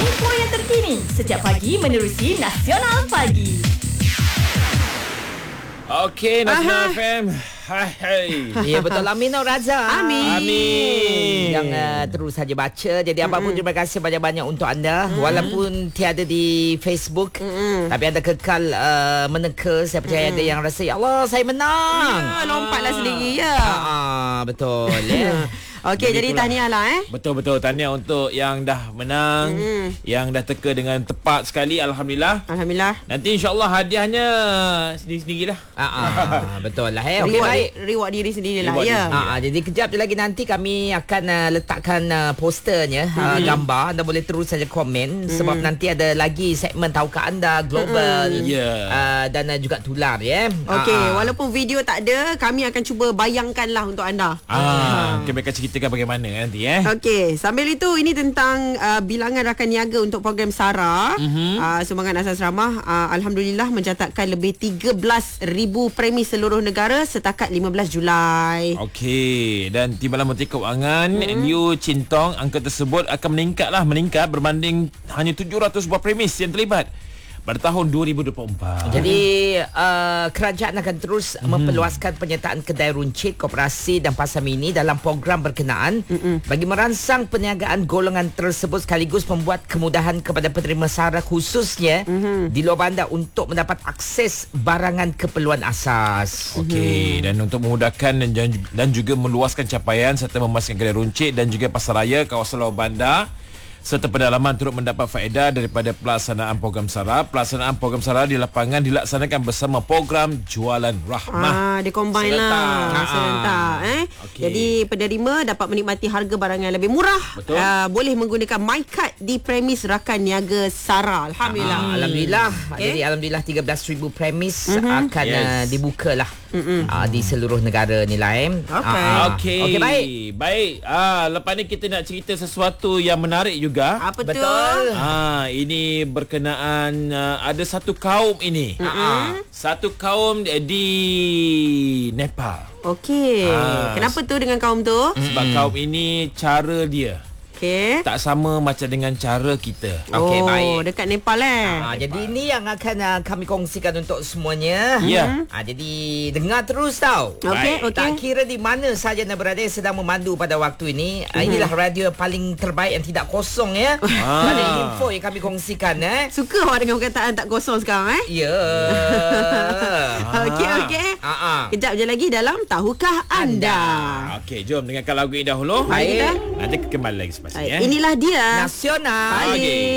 Info yang terkini setiap pagi menerusi Nasional Pagi. Okey, Nasional FM. Hai. Ya, betul. Amin Raza. Amin. Yang terus saja baca. Jadi apapun terima kasih banyak-banyak untuk anda. Walaupun tiada di Facebook, tapi anda kekal meneka. Saya percaya ada yang rasa, ya Allah, saya menang. Ya, lompatlah sendiri ya. Betul ya. Okey, jadi tahniah lah Betul-betul tahniah untuk yang dah menang, yang dah teka dengan tepat sekali. Alhamdulillah. Alhamdulillah. Nanti insya-Allah hadiahnya sendiri-sendirilah. Betul lah. Okey, baik. Reward diri sendirilah Reward ya. diri sendiri. Jadi kejap je lagi nanti kami akan letakkan posternya, gambar. Anda boleh terus saja komen sebab nanti ada lagi segmen tahukah anda global dan juga tular ya. Okey, walaupun video tak ada, kami akan cuba bayangkanlah untuk anda. Kami akan ceritakan bagaimana nanti Okey, sambil itu ini tentang bilangan rakan niaga untuk program SARA. Sumbangan Asas Ramah alhamdulillah mencatatkan lebih 13,000 premis seluruh negara setakat 15 Julai. Okey, dan Timbalan Menteri Kewangan Liu Chin Tong, angka tersebut akan meningkat berbanding hanya 700 buah premis yang terlibat pada tahun 2024. Jadi kerajaan akan terus memperluaskan penyertaan kedai runcit, koperasi dan pasar mini dalam program berkenaan bagi merangsang perniagaan golongan tersebut sekaligus membuat kemudahan kepada penerima SARA khususnya di luar bandar untuk mendapat akses barangan keperluan asas. Okey, dan untuk memudahkan dan juga meluaskan capaian serta memastikan kedai runcit dan juga pasaraya kawasan luar bandar serta pendalaman turut mendapat faedah daripada pelaksanaan program SARA. Pelaksanaan program SARA di lapangan dilaksanakan bersama program Jualan Rahmah. Dia combine lah serentak. Okey. Jadi penerima dapat menikmati harga barang yang lebih murah. Betul. Boleh menggunakan MyCard di premis rakan niaga SARA. Alhamdulillah. Alhamdulillah. Jadi alhamdulillah 13,000 premis akan dibuka lah di seluruh negara ni lah. Okey. Okey, baik. Baik. Lepas ni kita nak cerita sesuatu yang menarik juga. Apa Betul. Ini berkenaan ada satu kaum ini. Satu kaum di Nepal. Okey. Kenapa tu dengan kaum tu? Sebab kaum ini cara dia Okey. tak sama macam dengan cara kita. Okey, baik. Dekat Nepal Jadi ini yang akan kami kongsikan untuk semuanya. Ya. Jadi dengar terus tau. Okey, okey. Tak kira di mana saja anda berada sedang memandu pada waktu ini. Inilah radio paling terbaik yang tidak kosong ya. Banyak info yang kami kongsikan Suka awak dengan perkataan tak kosong sekarang Ya. Okey. Kejap je lagi dalam Tahukah Anda. Okey, jom dengarkan lagu ini dahulu. Baik. Nanti kembali lagi selepas ini. Inilah dia Nasional. Pagi.